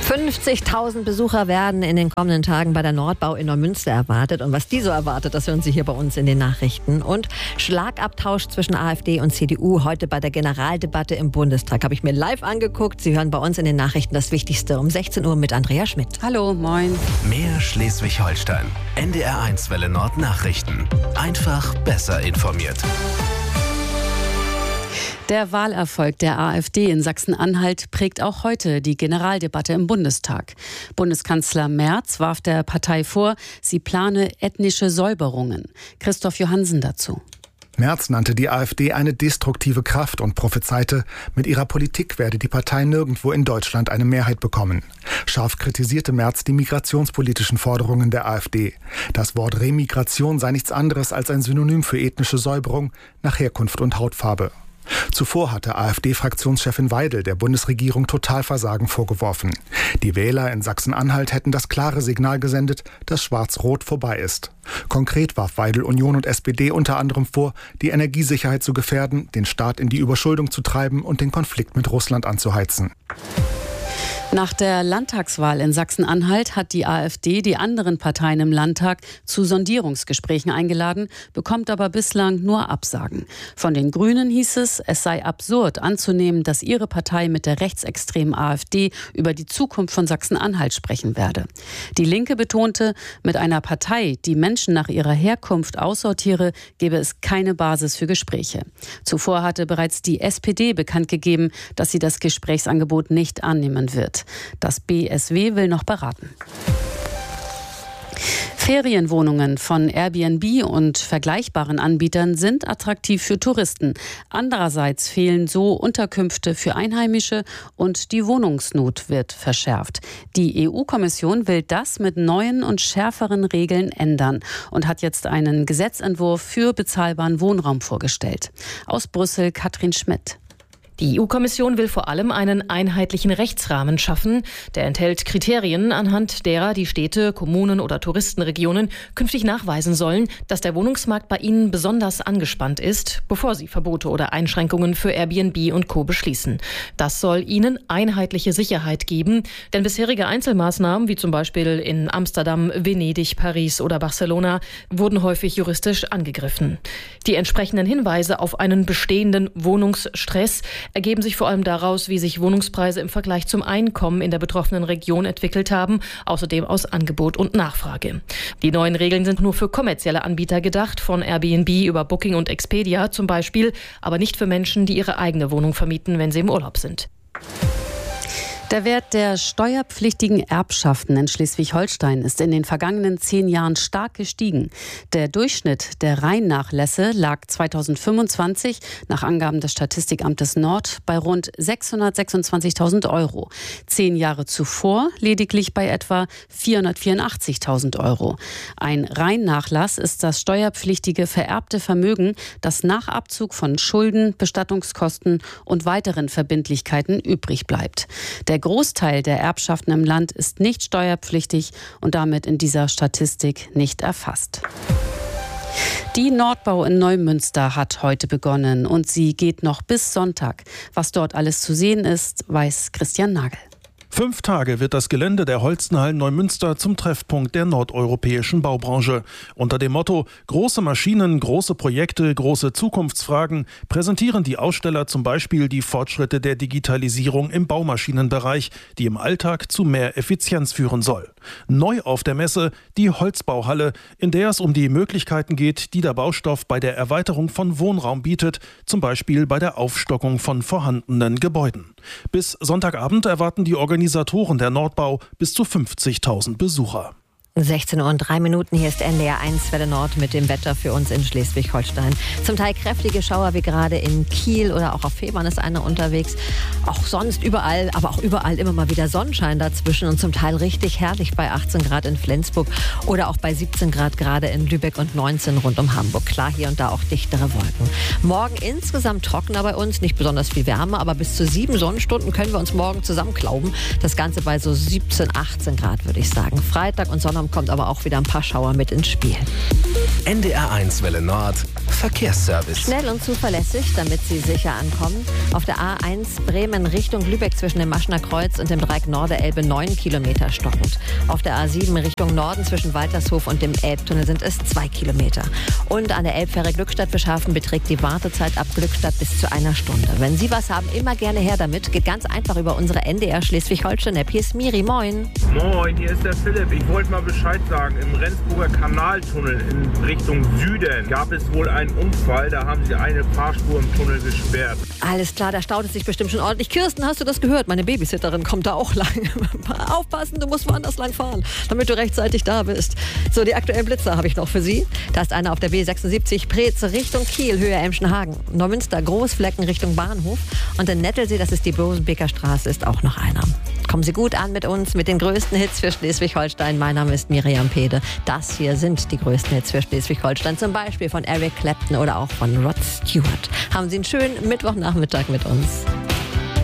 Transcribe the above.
50.000 Besucher werden in den kommenden Tagen bei der Nordbau in Neumünster erwartet. Und was die so erwartet, das hören Sie hier bei uns in den Nachrichten. Und Schlagabtausch zwischen AfD und CDU heute bei der Generaldebatte im Bundestag. Habe ich mir live angeguckt. Sie hören bei uns in den Nachrichten das Wichtigste um 16 Uhr mit Andrea Schmidt. Hallo, moin. Mehr Schleswig-Holstein. NDR1 Welle Nord Nachrichten. Einfach besser informiert. Der Wahlerfolg der AfD in Sachsen-Anhalt prägt auch heute die Generaldebatte im Bundestag. Bundeskanzler Merz warf der Partei vor, sie plane ethnische Säuberungen. Christoph Johansen dazu. Merz nannte die AfD eine destruktive Kraft und prophezeite, mit ihrer Politik werde die Partei nirgendwo in Deutschland eine Mehrheit bekommen. Scharf kritisierte Merz die migrationspolitischen Forderungen der AfD. Das Wort Remigration sei nichts anderes als ein Synonym für ethnische Säuberung nach Herkunft und Hautfarbe. Zuvor hatte AfD-Fraktionschefin Weidel der Bundesregierung Totalversagen vorgeworfen. Die Wähler in Sachsen-Anhalt hätten das klare Signal gesendet, dass Schwarz-Rot vorbei ist. Konkret warf Weidel Union und SPD unter anderem vor, die Energiesicherheit zu gefährden, den Staat in die Überschuldung zu treiben und den Konflikt mit Russland anzuheizen. Nach der Landtagswahl in Sachsen-Anhalt hat die AfD die anderen Parteien im Landtag zu Sondierungsgesprächen eingeladen, bekommt aber bislang nur Absagen. Von den Grünen hieß es sei absurd anzunehmen, dass ihre Partei mit der rechtsextremen AfD über die Zukunft von Sachsen-Anhalt sprechen werde. Die Linke betonte, mit einer Partei, die Menschen nach ihrer Herkunft aussortiere, gebe es keine Basis für Gespräche. Zuvor hatte bereits die SPD bekannt gegeben, dass sie das Gesprächsangebot nicht annehmen wird. Das BSW will noch beraten. Ferienwohnungen von Airbnb und vergleichbaren Anbietern sind attraktiv für Touristen. Andererseits fehlen so Unterkünfte für Einheimische und die Wohnungsnot wird verschärft. Die EU-Kommission will das mit neuen und schärferen Regeln ändern und hat jetzt einen Gesetzentwurf für bezahlbaren Wohnraum vorgestellt. Aus Brüssel Katrin Schmidt. Die EU-Kommission will vor allem einen einheitlichen Rechtsrahmen schaffen. Der enthält Kriterien, anhand derer die Städte, Kommunen oder Touristenregionen künftig nachweisen sollen, dass der Wohnungsmarkt bei ihnen besonders angespannt ist, bevor sie Verbote oder Einschränkungen für Airbnb und Co. beschließen. Das soll ihnen einheitliche Sicherheit geben, denn bisherige Einzelmaßnahmen, wie zum Beispiel in Amsterdam, Venedig, Paris oder Barcelona, wurden häufig juristisch angegriffen. Die entsprechenden Hinweise auf einen bestehenden Wohnungsstress ergeben sich vor allem daraus, wie sich Wohnungspreise im Vergleich zum Einkommen in der betroffenen Region entwickelt haben, außerdem aus Angebot und Nachfrage. Die neuen Regeln sind nur für kommerzielle Anbieter gedacht, von Airbnb über Booking und Expedia zum Beispiel, aber nicht für Menschen, die ihre eigene Wohnung vermieten, wenn sie im Urlaub sind. Der Wert der steuerpflichtigen Erbschaften in Schleswig-Holstein ist in den vergangenen 10 Jahren stark gestiegen. Der Durchschnitt der Reinnachlässe lag 2025 nach Angaben des Statistikamtes Nord bei rund 626.000 €. 10 Jahre zuvor lediglich bei etwa 484.000 €. Ein Reinnachlass ist das steuerpflichtige vererbte Vermögen, das nach Abzug von Schulden, Bestattungskosten und weiteren Verbindlichkeiten übrig bleibt. Der Großteil der Erbschaften im Land ist nicht steuerpflichtig und damit in dieser Statistik nicht erfasst. Die Nordbau in Neumünster hat heute begonnen und sie geht noch bis Sonntag. Was dort alles zu sehen ist, weiß Christian Nagel. 5 Tage wird das Gelände der Holstenhallen Neumünster zum Treffpunkt der nordeuropäischen Baubranche. Unter dem Motto »Große Maschinen, große Projekte, große Zukunftsfragen« präsentieren die Aussteller zum Beispiel die Fortschritte der Digitalisierung im Baumaschinenbereich, die im Alltag zu mehr Effizienz führen soll. Neu auf der Messe die Holzbauhalle, in der es um die Möglichkeiten geht, die der Baustoff bei der Erweiterung von Wohnraum bietet, zum Beispiel bei der Aufstockung von vorhandenen Gebäuden. Bis Sonntagabend erwarten die Organisatoren der Nordbau bis zu 50.000 Besucher. 16:03 Uhr, hier ist NDR1 Welle Nord mit dem Wetter für uns in Schleswig-Holstein. Zum Teil kräftige Schauer wie gerade in Kiel oder auch auf Fehmarn ist einer unterwegs. Auch sonst überall, aber auch überall immer mal wieder Sonnenschein dazwischen und zum Teil richtig herrlich bei 18 Grad in Flensburg oder auch bei 17 Grad gerade in Lübeck und 19 rund um Hamburg. Klar, hier und da auch dichtere Wolken. Morgen insgesamt trockener bei uns, nicht besonders viel Wärme, aber bis zu 7 Sonnenstunden können wir uns morgen zusammenklauben. Das Ganze bei so 17, 18 Grad würde ich sagen. Freitag und Sonntag kommt aber auch wieder ein paar Schauer mit ins Spiel. NDR1 Welle Nord Verkehrsservice. Schnell und zuverlässig, damit Sie sicher ankommen. Auf der A1 Bremen Richtung Lübeck zwischen dem Maschner Kreuz und dem Dreieck Norde-Elbe 9 Kilometer stockend. Auf der A7 Richtung Norden zwischen Waltershof und dem Elbtunnel sind es 2 Kilometer. Und an der Elbfähre Glückstadt-Beschafen beträgt die Wartezeit ab Glückstadt bis zu 1 Stunde. Wenn Sie was haben, immer gerne her damit. Geht ganz einfach über unsere NDR Schleswig-Holstein-App. Hier ist Miri, moin. Moin, hier ist der Philipp. Ich wollte mal Bescheid sagen. Im Rendsburger Kanaltunnel in Richtung Süden gab es wohl einen Unfall. Da haben sie eine Fahrspur im Tunnel gesperrt. Alles klar, da staut es sich bestimmt schon ordentlich. Kirsten, hast du das gehört? Meine Babysitterin kommt da auch lang. Aufpassen, du musst woanders lang fahren, damit du rechtzeitig da bist. So, die aktuellen Blitzer habe ich noch für Sie. Da ist einer auf der B76 Preetz Richtung Kiel, Höhe Emschenhagen. Neumünster Großflecken Richtung Bahnhof. Und in Nettelsee, das ist die Bosenbeker Straße, ist auch noch einer. Kommen Sie gut an mit uns, mit den größten Hits für Schleswig-Holstein. Mein Name ist Miriam Pede. Das hier sind die größten Hits für Schleswig-Holstein. Zum Beispiel von Eric Clapton oder auch von Rod Stewart. Haben Sie einen schönen Mittwochnachmittag mit uns.